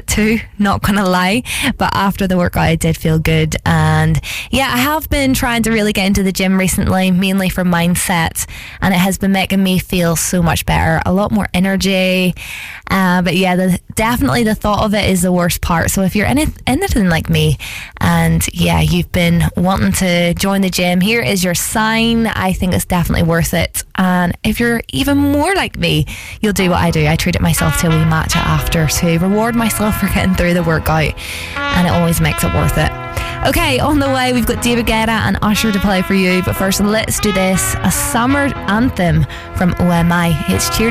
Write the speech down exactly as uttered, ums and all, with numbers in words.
it too, not gonna lie, but after the workout I did feel good. And yeah, I have been trying to really get into the gym recently, mainly for mindset, and it has been making me feel so much better, a lot more energy. Uh, but yeah, the, definitely the thought of it is the worst part. So if you're any, anything like me and yeah, you've been wanting to join the gym, here is your sign. I think it's definitely worth it. And if you're even more like me, you'll do what I do. I treat it myself to a wee matcha after to reward myself for getting through the workout, and it always makes it worth it. Okay, on the way we've got David Guetta and Usher to play for you, but first let's do this, a summer anthem from O M I. It's Cheer